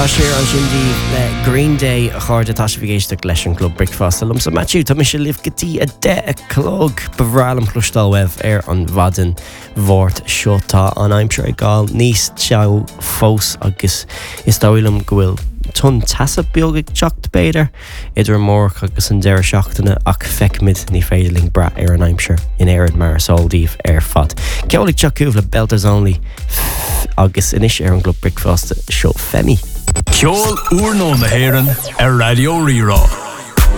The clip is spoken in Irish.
Sér an sindí le Green Day a chuir de taisfigéiste leis an Club Breakfast alum sa Matthew tá mis liv gotí a 10 clog bevrálam chlústal webh an bhadan bhórt seotá an aimsir ag gáil níos tew fós agus is dáilm gohfuil tún tasa beag ag teacht beidir idir mór agus an deir seachtainna ach feicmid ní féidirling bra an aimsir in éad mar sóldíh fad. Ceolaigh teachúh le Belters Only agus inis an Club Breakfast seo Femi. Ceol úr nó na hÉireann Radio Rirá.